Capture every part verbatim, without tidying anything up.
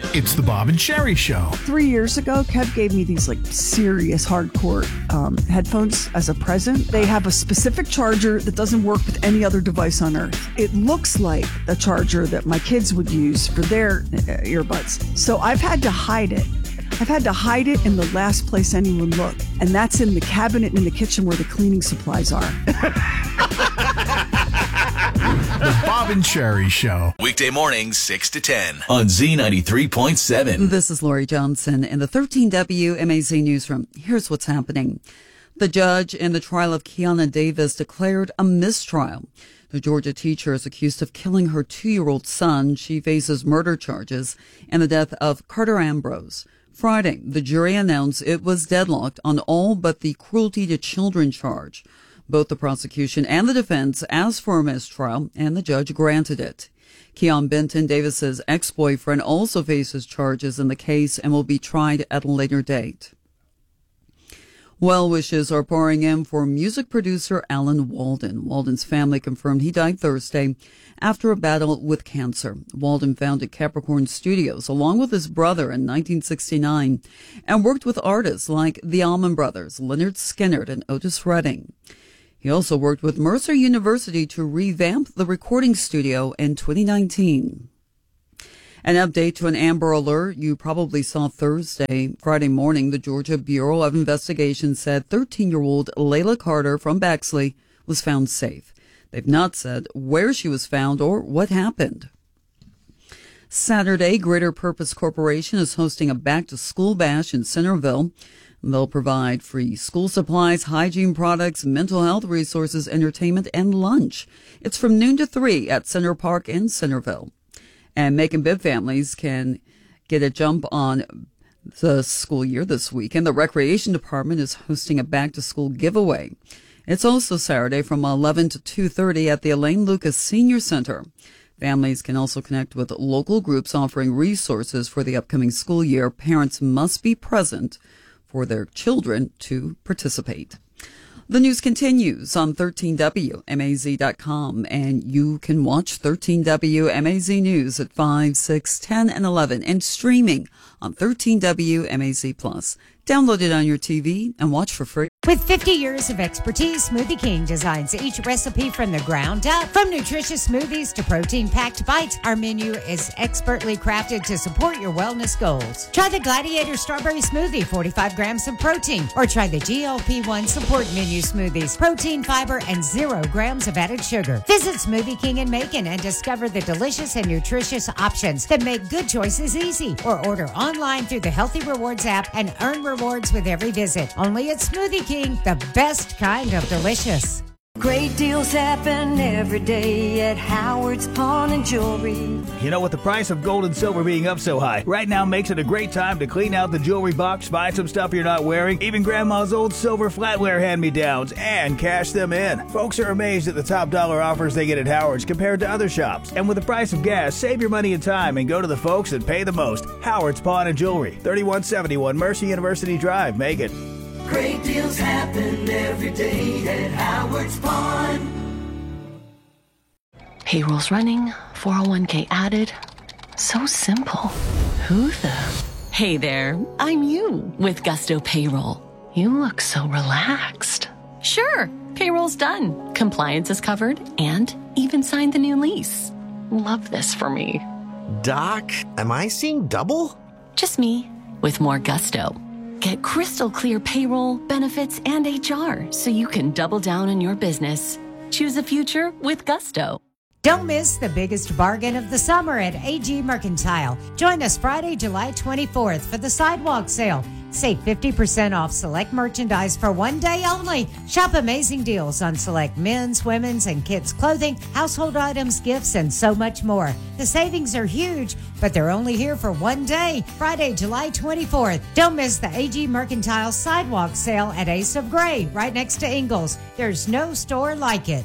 It's the Bob and Sheri Show. Three years ago, Kev gave me these like serious hardcore um, headphones as a present. They have a specific charger that doesn't work with any other device on earth. It looks like the charger that my kids would use for their uh, earbuds. So I've had to hide it. I've had to hide it in the last place anyone looked, and that's in the cabinet in the kitchen where the cleaning supplies are. The Bob and Sheri Show. Weekday mornings, six to ten on Z ninety-three point seven. This is Lori Johnson in the thirteen W M A Z newsroom. Here's what's happening. The judge in the trial of Kiana Davis declared a mistrial. The Georgia teacher is accused of killing her two-year-old son. She faces murder charges and the death of Carter Ambrose. Friday, the jury announced it was deadlocked on all but the cruelty to children charge. Both the prosecution and the defense asked for a mistrial, and the judge granted it. Keon Benton, Davis's ex-boyfriend, also faces charges in the case and will be tried at a later date. Well wishes are pouring in for music producer Alan Walden. Walden's family confirmed he died Thursday after a battle with cancer. Walden founded Capricorn Studios along with his brother in nineteen sixty-nine and worked with artists like the Allman Brothers, Lynyrd Skynyrd, and Otis Redding. He also worked with Mercer University to revamp the recording studio in twenty nineteen. An update to an Amber Alert you probably saw Thursday. Friday morning, the Georgia Bureau of Investigation said thirteen-year-old Layla Carter from Bexley was found safe. They've not said where she was found or what happened. Saturday, Greater Purpose Corporation is hosting a back-to-school bash in Centerville. They'll provide free school supplies, hygiene products, mental health resources, entertainment, and lunch. It's from noon to three at Center Park in Centerville. And Macon Bibb families can get a jump on the school year this week. And the Recreation Department is hosting a back-to-school giveaway. It's also Saturday from eleven to two thirty at the Elaine Lucas Senior Center. Families can also connect with local groups offering resources for the upcoming school year. Parents must be present for their children to participate. The news continues on thirteen W M A Z dot com, and you can watch thirteen W M A Z News at five, six, ten, and eleven, and streaming on thirteen W M A Z Plus. Download it on your T V and watch for free. With fifty years of expertise, Smoothie King designs each recipe from the ground up. From nutritious smoothies to protein-packed bites, our menu is expertly crafted to support your wellness goals. Try the Gladiator Strawberry Smoothie, forty-five grams of protein, or try the G L P one Support Menu Smoothies, protein, fiber, and zero grams of added sugar. Visit Smoothie King in Macon and discover the delicious and nutritious options that make good choices easy. Or order online through the Healthy Rewards app and earn rewards with every visit. Only at Smoothie King, the best kind of delicious. Great deals happen every day at Howard's Pawn and Jewelry. You know, with the price of gold and silver being up so high, right now makes it a great time to clean out the jewelry box, find some stuff you're not wearing, even Grandma's old silver flatware hand-me-downs, and cash them in. Folks are amazed at the top dollar offers they get at Howard's compared to other shops. And with the price of gas, save your money and time and go to the folks that pay the most. Howard's Pawn and Jewelry, thirty-one seventy-one Mercer University Drive, Macon. Great deals happen every day at Howard's Pawn. Payroll's running, four oh one k added. So simple. Who the? Hey there, I'm you with Gusto Payroll. You look so relaxed. Sure, payroll's done. Compliance is covered and even signed the new lease. Love this for me. Doc, am I seeing double? Just me with more gusto. Get crystal clear payroll, benefits, and H R so you can double down on your business. Choose a future with gusto. Don't miss the biggest bargain of the summer at A G Mercantile. Join us Friday, July twenty-fourth for the sidewalk sale. Save fifty percent off select merchandise for one day only. Shop amazing deals on select men's, women's, and kids' clothing, household items, gifts, and so much more. The savings are huge, but they're only here for one day, Friday, July twenty-fourth. Don't miss the A G Mercantile sidewalk sale at Ace of Gray, right next to Ingles. There's no store like it.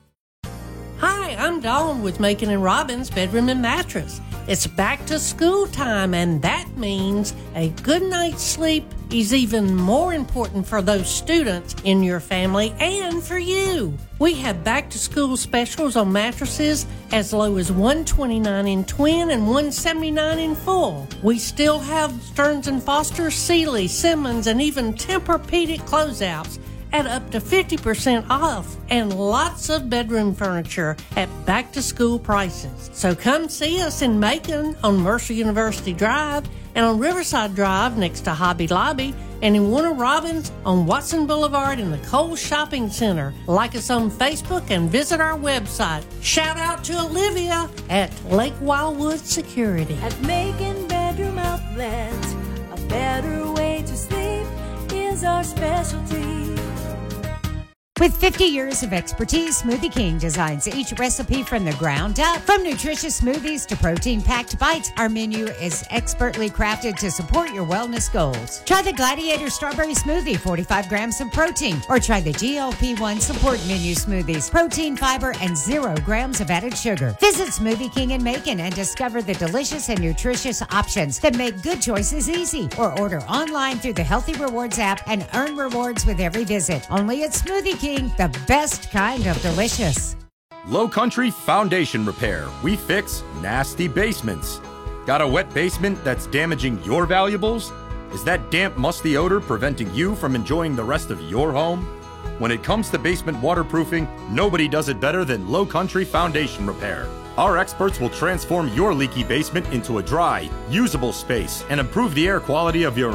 Hi, I'm Dawn with Macon and Robbins Bedroom and Mattress. It's back to school time, and that means a good night's sleep is even more important for those students in your family and for you. We have back-to-school specials on mattresses as low as one hundred twenty-nine dollars in twin and one hundred seventy-nine dollars in full. We still have Stearns and Foster, Sealy, Simmons, and even Tempur-Pedic closeouts at up to fifty percent off, and lots of bedroom furniture at back-to-school prices. So come see us in Macon on Mercer University Drive and on Riverside Drive next to Hobby Lobby, and in Warner Robins on Watson Boulevard in the Kohl's Shopping Center. Like us on Facebook and visit our website. Shout out to Olivia at Lake Wildwood Security. At Macon Bedroom Outlet, a better way to sleep is our specialty. With fifty years of expertise, Smoothie King designs each recipe from the ground up. From nutritious smoothies to protein-packed bites, our menu is expertly crafted to support your wellness goals. Try the Gladiator Strawberry Smoothie, forty-five grams of protein, or try the G L P one Support Menu Smoothies, protein, fiber, and zero grams of added sugar. Visit Smoothie King in Macon and discover the delicious and nutritious options that make good choices easy. Or order online through the Healthy Rewards app and earn rewards with every visit. Only at Smoothie King. The best kind of delicious. Low Country Foundation Repair. We fix nasty basements. Got a wet basement that's damaging your valuables? Is that damp, musty odor preventing you from enjoying the rest of your home? When it comes to basement waterproofing, nobody does it better than Low Country Foundation Repair. Our experts will transform your leaky basement into a dry, usable space and improve the air quality of your